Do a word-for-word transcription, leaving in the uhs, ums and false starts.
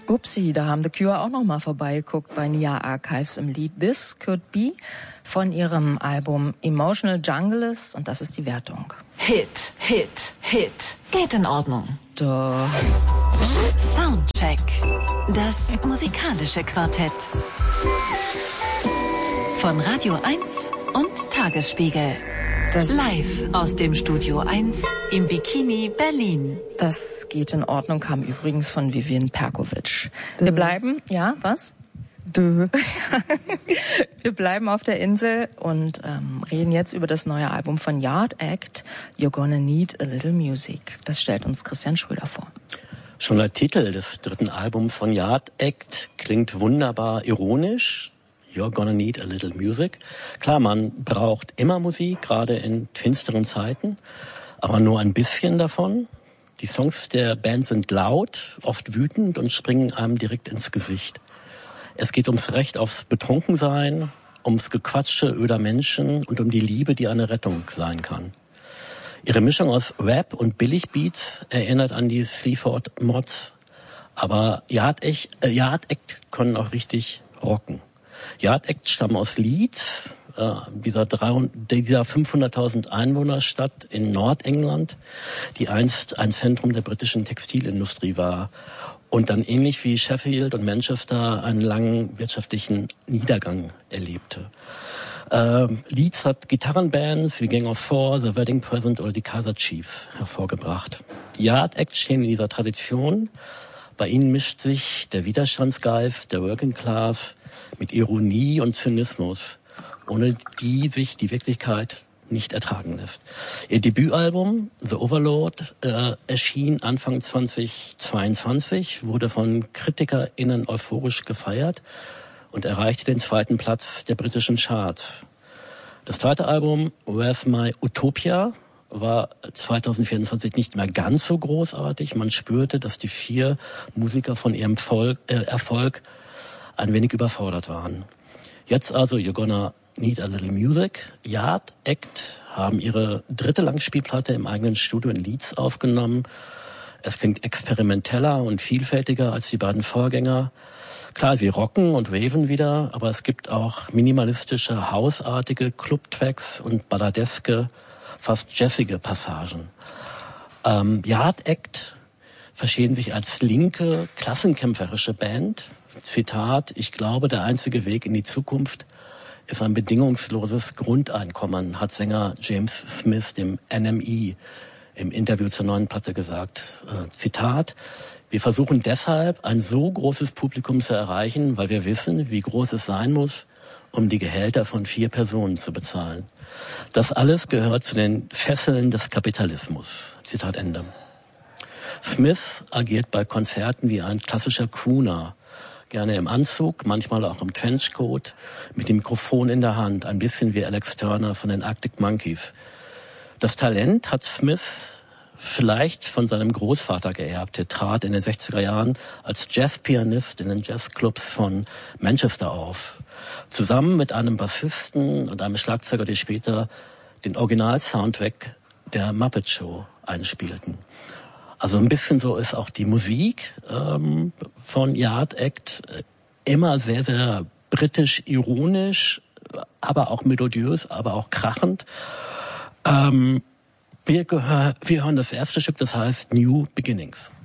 Upsi, da haben The Cure auch noch mal vorbeigeguckt bei N I A Archives im Lied This Could Be von ihrem Album Emotional Junglist, und das ist die Wertung. Hit, Hit, Hit. Geht in Ordnung. Da. Soundcheck. Das musikalische Quartett. Von Radio eins und Tagesspiegel. Das Live aus dem Studio eins im Bikini Berlin. Das geht in Ordnung, kam übrigens von Vivian Perkovic. Wir bleiben, ja, was? Dö. Wir bleiben auf der Insel und ähm, reden jetzt über das neue Album von Yard Act, You're Gonna Need a Little Music. Das stellt uns Christian Schröder vor. Schon der Titel des dritten Albums von Yard Act klingt wunderbar ironisch. You're Gonna Need a Little Music. Klar, man braucht immer Musik, gerade in finsteren Zeiten, aber nur ein bisschen davon. Die Songs der Band sind laut, oft wütend und springen einem direkt ins Gesicht. Es geht ums Recht aufs Betrunkensein, ums Gequatsche öder Menschen und um die Liebe, die eine Rettung sein kann. Ihre Mischung aus Rap und Billigbeats erinnert an die Seaford Mods, aber Yard Act, äh, Yard Act können auch richtig rocken. Yard Act stammen aus Leeds, äh, dieser, dieser fünfhunderttausend Einwohnerstadt in Nordengland, die einst ein Zentrum der britischen Textilindustrie war und dann ähnlich wie Sheffield und Manchester einen langen wirtschaftlichen Niedergang erlebte. Äh, Leeds hat Gitarrenbands wie Gang of Four, The Wedding Present oder die Kaiser Chiefs hervorgebracht. Yard Act stehen in dieser Tradition. Bei ihnen mischt sich der Widerstandsgeist der Working Class mit Ironie und Zynismus, ohne die sich die Wirklichkeit nicht ertragen lässt. Ihr Debütalbum The Overlord äh, erschien Anfang zweitausendzweiundzwanzig, wurde von KritikerInnen euphorisch gefeiert und erreichte den zweiten Platz der britischen Charts. Das zweite Album Where's My Utopia war zweitausendvierundzwanzig nicht mehr ganz so großartig. Man spürte, dass die vier Musiker von ihrem Volk, äh, Erfolg ein wenig überfordert waren. Jetzt also You're Gonna Need a Little Music. Yard Act haben ihre dritte Langspielplatte im eigenen Studio in Leeds aufgenommen. Es klingt experimenteller und vielfältiger als die beiden Vorgänger. Klar, sie rocken und waven wieder, aber es gibt auch minimalistische, hausartige Clubtracks und balladeske, fast jazzige Passagen. Ähm, Yard Act verstehen sich als linke, klassenkämpferische Band. Zitat, ich glaube, der einzige Weg in die Zukunft ist ein bedingungsloses Grundeinkommen, hat Sänger James Smith dem N M E im Interview zur neuen Platte gesagt. Äh, Zitat, wir versuchen deshalb, ein so großes Publikum zu erreichen, weil wir wissen, wie groß es sein muss, um die Gehälter von vier Personen zu bezahlen. Das alles gehört zu den Fesseln des Kapitalismus. Zitat Ende. Smith agiert bei Konzerten wie ein klassischer Crooner. Gerne im Anzug, manchmal auch im Trenchcoat, mit dem Mikrofon in der Hand, ein bisschen wie Alex Turner von den Arctic Monkeys. Das Talent hat Smith vielleicht von seinem Großvater geerbt. Er trat in den sechziger Jahren als Jazzpianist in den Jazzclubs von Manchester auf. Zusammen mit einem Bassisten und einem Schlagzeuger, die später den Original-Soundtrack der Muppet Show einspielten. Also ein bisschen so ist auch die Musik ähm, von Yard Act äh, immer sehr, sehr britisch, ironisch, aber auch melodiös, aber auch krachend. Ähm, wir, gehör, wir hören das erste Stück, das heißt New Beginnings.